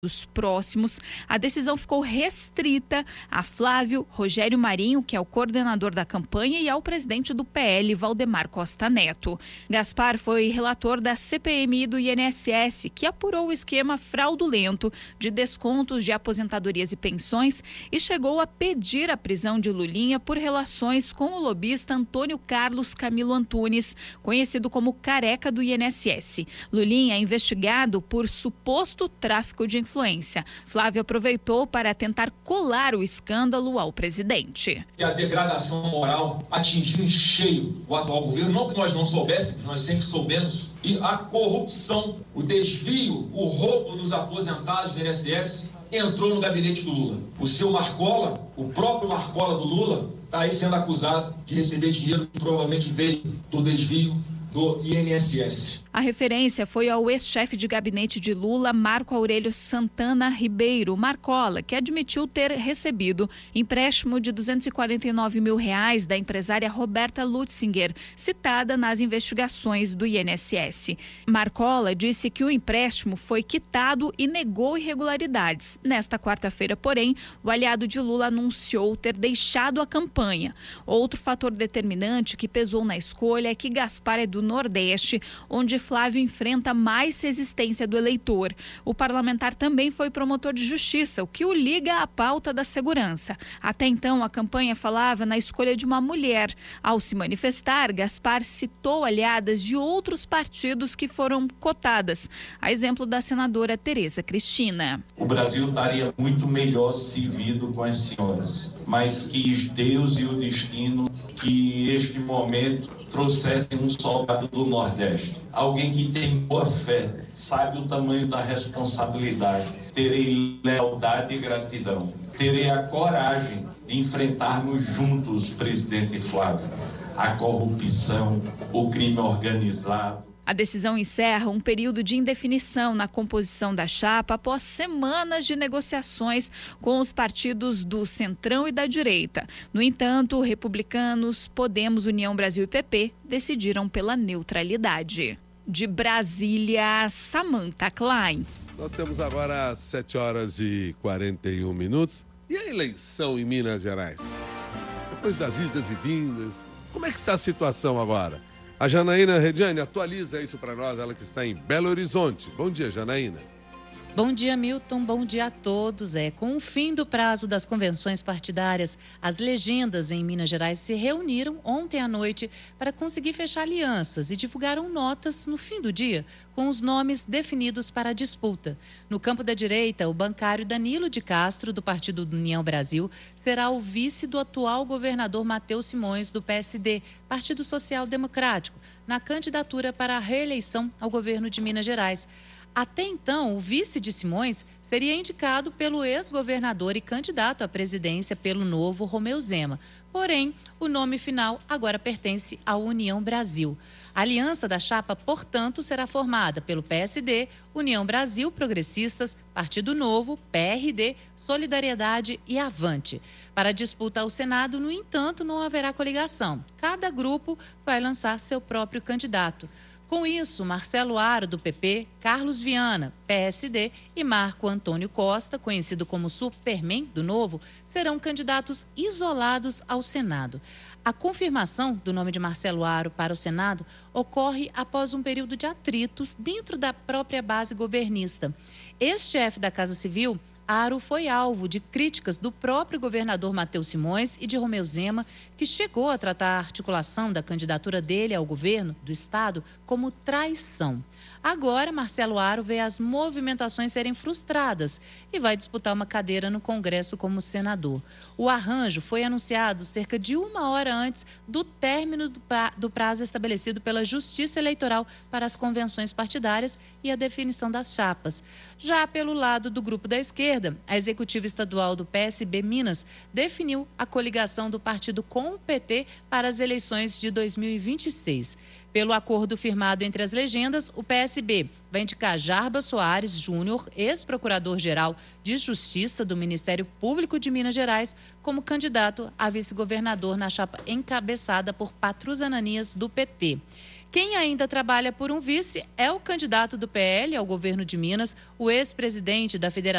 próximos, a decisão ficou restrita a Flávio Rogério Marinho, que é o coordenador da campanha, e ao presidente do PL, Valdemar Costa Neto. Gaspar foi relator da CPMI do INSS, que apurou o esquema fraudulento de descontos de aposentadorias e pensões e chegou a pedir a prisão de Lulinha por relações com o lobista Antônio Carlos Camilo Antunes, conhecido como Careca do INSS. Lulinha é investigado por suposto tráfico de influência. Flávio aproveitou para tentar colar o escândalo ao presidente. E a degradação moral atingiu em cheio o atual governo, não que nós não soubéssemos, nós sempre soubemos. E a corrupção, o desvio, o roubo dos aposentados do INSS entrou no gabinete do Lula. O seu Marcola, o próprio Marcola do Lula, está aí sendo acusado de receber dinheiro que provavelmente veio do desvio do INSS. A referência foi ao ex-chefe de gabinete de Lula, Marco Aurélio Santana Ribeiro, Marcola, que admitiu ter recebido empréstimo de R$249 mil da empresária Roberta Lutzinger, citada nas investigações do INSS. Marcola disse que o empréstimo foi quitado e negou irregularidades. Nesta quarta-feira, porém, o aliado de Lula anunciou ter deixado a campanha. Outro fator determinante que pesou na escolha é que Gaspar é do Nordeste, onde Flávio enfrenta mais resistência do eleitor. O parlamentar também foi promotor de justiça, o que o liga à pauta da segurança. Até então, a campanha falava na escolha de uma mulher. Ao se manifestar, Gaspar citou aliadas de outros partidos que foram cotadas, a exemplo da senadora Tereza Cristina. O Brasil estaria muito melhor servido com as senhoras, mas quis Deus e o destino que este momento trouxesse um soldado do Nordeste. Alguém que tem boa fé, sabe o tamanho da responsabilidade. Terei lealdade e gratidão. Terei a coragem de enfrentarmos juntos, presidente Flávio, a corrupção, o crime organizado. A decisão encerra um período de indefinição na composição da chapa após semanas de negociações com os partidos do Centrão e da direita. No entanto, Republicanos, Podemos, União Brasil e PP decidiram pela neutralidade. De Brasília, Samantha Klein. Nós temos agora 7h41. E a eleição em Minas Gerais? Depois das idas e vindas, como é que está a situação agora? A Janaína Rediane atualiza isso para nós, ela que está em Belo Horizonte. Bom dia, Janaína. Bom dia, Milton. Bom dia a todos. Com o fim do prazo das convenções partidárias, as legendas em Minas Gerais se reuniram ontem à noite para conseguir fechar alianças e divulgaram notas no fim do dia com os nomes definidos para a disputa. No campo da direita, o bancário Danilo de Castro, do Partido União Brasil, será o vice do atual governador Matheus Simões, do PSD, Partido Social Democrático, na candidatura para a reeleição ao governo de Minas Gerais. Até então, o vice de Simões seria indicado pelo ex-governador e candidato à presidência pelo Novo, Romeu Zema. Porém, o nome final agora pertence à União Brasil. A aliança da chapa, portanto, será formada pelo PSD, União Brasil, Progressistas, Partido Novo, PRD, Solidariedade e Avante. Para a disputa ao Senado, no entanto, não haverá coligação. Cada grupo vai lançar seu próprio candidato. Com isso, Marcelo Aro, do PP, Carlos Viana, PSD e Marco Antônio Costa, conhecido como Superman do Novo, serão candidatos isolados ao Senado. A confirmação do nome de Marcelo Aro para o Senado ocorre após um período de atritos dentro da própria base governista. Ex-chefe da Casa Civil, Aro foi alvo de críticas do próprio governador Matheus Simões e de Romeu Zema, que chegou a tratar a articulação da candidatura dele ao governo do estado como traição. Agora, Marcelo Aro vê as movimentações serem frustradas e vai disputar uma cadeira no Congresso como senador. O arranjo foi anunciado cerca de 1 hora antes do término do prazo estabelecido pela Justiça Eleitoral para as convenções partidárias e a definição das chapas. Já pelo lado do grupo da esquerda, a executiva estadual do PSB Minas definiu a coligação do partido com o PT para as eleições de 2026. Pelo acordo firmado entre as legendas, o PSB vai indicar Jarbas Soares Júnior, ex-procurador-geral de Justiça do Ministério Público de Minas Gerais, como candidato a vice-governador na chapa encabeçada por Patrus Ananias, do PT. Quem ainda trabalha por um vice é o candidato do PL ao governo de Minas, o ex-presidente da Federação